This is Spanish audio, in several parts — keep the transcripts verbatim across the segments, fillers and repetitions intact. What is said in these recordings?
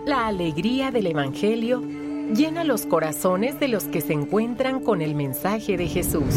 La alegría del Evangelio llena los corazones de los que se encuentran con el mensaje de Jesús.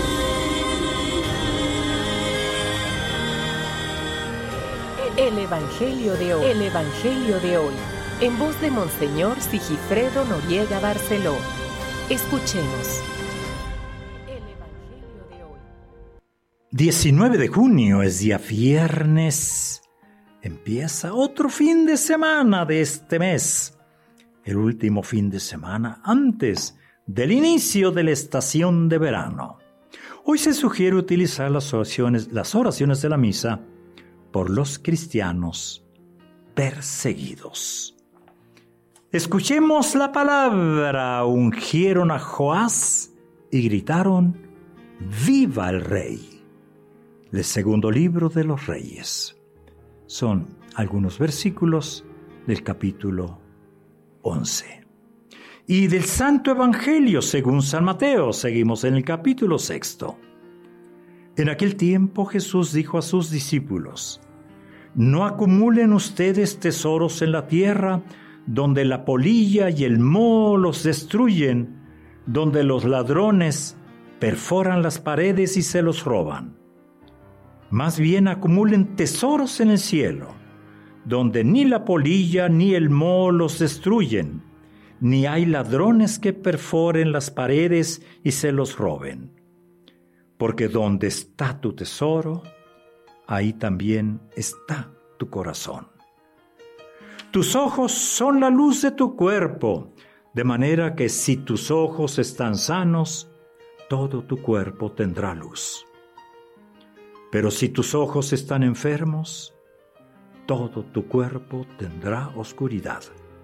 El Evangelio de hoy. El Evangelio de hoy. En voz de Monseñor Sigifredo Noriega Barceló. Escuchemos. El Evangelio de hoy. diecinueve de junio es día viernes. Empieza otro fin de semana de este mes. El último fin de semana antes del inicio de la estación de verano. Hoy se sugiere utilizar las oraciones, las oraciones de la misa por los cristianos perseguidos. Escuchemos la palabra. Ungieron a Joás y gritaron: ¡Viva el Rey! El segundo libro de los Reyes. Son algunos versículos del capítulo once. Y del Santo Evangelio según San Mateo, seguimos en el capítulo sexto. En aquel tiempo Jesús dijo a sus discípulos: No acumulen ustedes tesoros en la tierra, donde la polilla y el moho los destruyen, donde los ladrones perforan las paredes y se los roban. Más bien acumulen tesoros en el cielo, donde ni la polilla ni el moho los destruyen, ni hay ladrones que perforen las paredes y se los roben. Porque donde está tu tesoro, ahí también está tu corazón. Tus ojos son la luz de tu cuerpo, de manera que si tus ojos están sanos, todo tu cuerpo tendrá luz. Pero si tus ojos están enfermos, todo tu cuerpo tendrá oscuridad.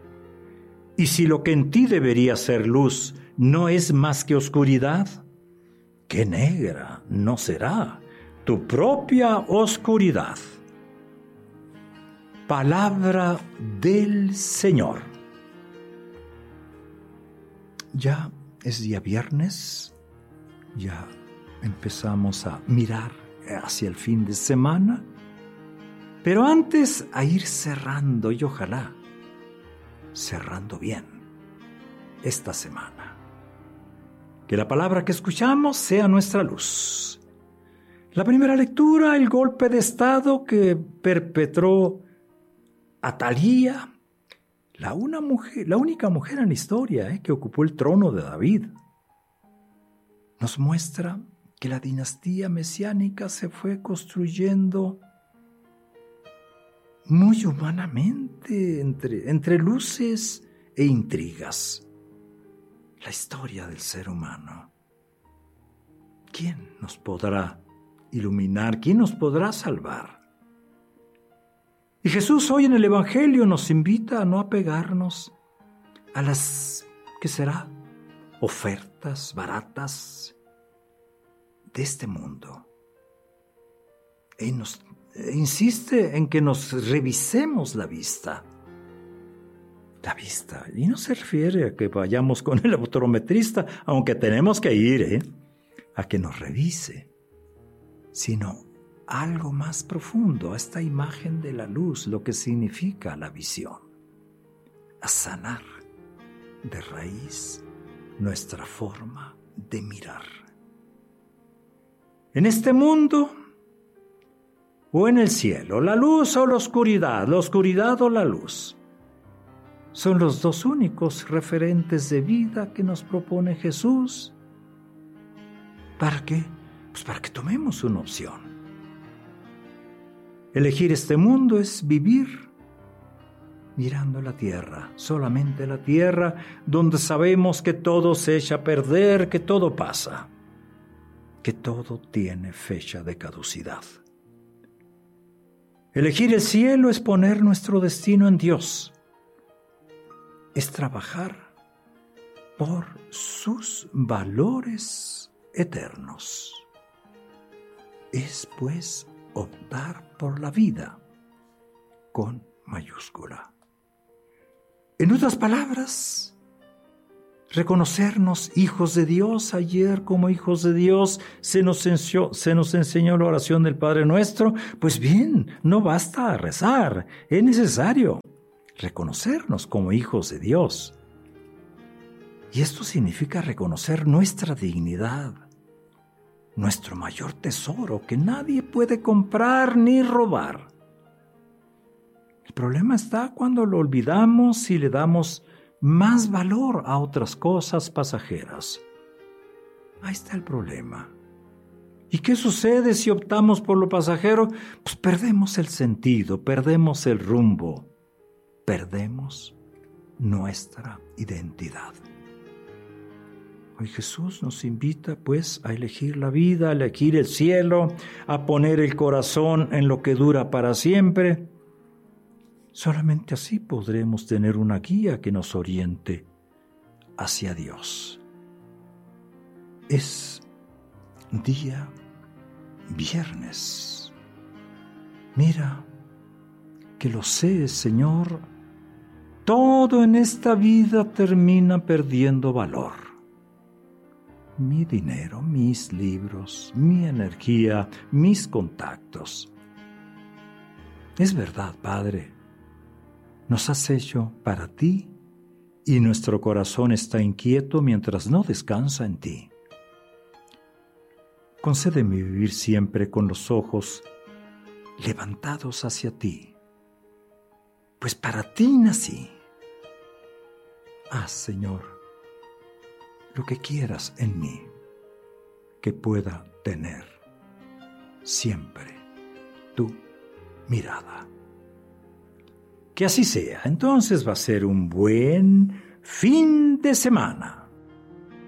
Y si lo que en ti debería ser luz no es más que oscuridad, ¡qué negra no será tu propia oscuridad! Palabra del Señor. Ya es día viernes, ya empezamos a mirar hacia el fin de semana, pero antes a ir cerrando y ojalá cerrando bien esta semana. Que la palabra que escuchamos sea nuestra luz. La primera lectura, el golpe de estado que perpetró Atalía, la, una mujer, la única mujer en la historia eh, que ocupó el trono de David, nos muestra que la dinastía mesiánica se fue construyendo muy humanamente, entre, entre luces e intrigas. La historia del ser humano. ¿Quién nos podrá iluminar? ¿Quién nos podrá salvar? Y Jesús hoy en el Evangelio nos invita a no apegarnos a las, ¿qué será?, ofertas baratas de este mundo. Y nos insiste en que nos revisemos la vista. La vista. Y no se refiere a que vayamos con el optometrista, aunque tenemos que ir, ¿eh? a que nos revise, sino algo más profundo, a esta imagen de la luz, lo que significa la visión, a sanar de raíz nuestra forma de mirar. En este mundo o en el cielo, la luz o la oscuridad, la oscuridad o la luz, son los dos únicos referentes de vida que nos propone Jesús. ¿Para qué? Pues para que tomemos una opción. Elegir este mundo es vivir mirando la tierra, solamente la tierra, donde sabemos que todo se echa a perder, que todo pasa, que todo tiene fecha de caducidad. Elegir el cielo es poner nuestro destino en Dios, es trabajar por sus valores eternos. Es, pues, optar por la vida con mayúscula. En otras palabras, reconocernos hijos de Dios. Ayer, como hijos de Dios, se nos enseñó, se nos enseñó la oración del Padre Nuestro. Pues bien, no basta rezar, es necesario reconocernos como hijos de Dios. Y esto significa reconocer nuestra dignidad, nuestro mayor tesoro que nadie puede comprar ni robar. El problema está cuando lo olvidamos y le damos más valor a otras cosas pasajeras. Ahí está el problema. ¿Y qué sucede si optamos por lo pasajero? Pues perdemos el sentido, perdemos el rumbo, perdemos nuestra identidad. Hoy Jesús nos invita pues a elegir la vida, a elegir el cielo, a poner el corazón en lo que dura para siempre. Solamente así podremos tener una guía que nos oriente hacia Dios. Es día viernes. Mira, que lo sé, Señor, todo en esta vida termina perdiendo valor. Mi dinero, mis libros, mi energía, mis contactos. Es verdad, Padre, nos has hecho para ti y nuestro corazón está inquieto mientras no descansa en ti. Concédeme vivir siempre con los ojos levantados hacia ti, pues para ti nací. Haz, Señor, lo que quieras en mí, que pueda tener siempre tu mirada. Que así sea. Entonces va a ser un buen fin de semana.